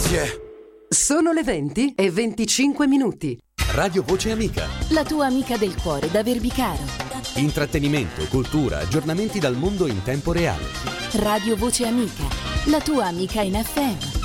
Grazie. Sono le 20:25. Radio Voce Amica. La tua amica del cuore da Verbicaro. Intrattenimento, cultura, aggiornamenti dal mondo in tempo reale. Radio Voce Amica, la tua amica in FM.